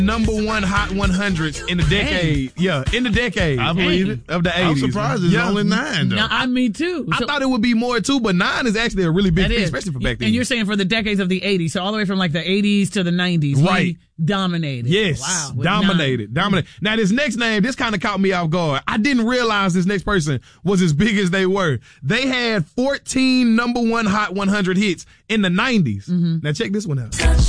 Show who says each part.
Speaker 1: number one Hot 100s in the decade. Yeah, in the decade.
Speaker 2: I believe it.
Speaker 1: Of the 80s.
Speaker 2: I'm surprised it's only 9, though.
Speaker 3: No, me too.
Speaker 1: I thought it would be more, too, but 9 is actually a really big thing, especially for back then.
Speaker 3: And you're saying for the decades of the 80s, so all the way from like the 80s to the 90s.
Speaker 1: Right.
Speaker 3: Dominated.
Speaker 1: Yes.
Speaker 3: Wow.
Speaker 1: Dominated. Now, this next name, this kind of caught me off guard. I didn't realize this next person was as big as they were. They had 14 number one Hot 100 hits in the 90s. Now, check this one out.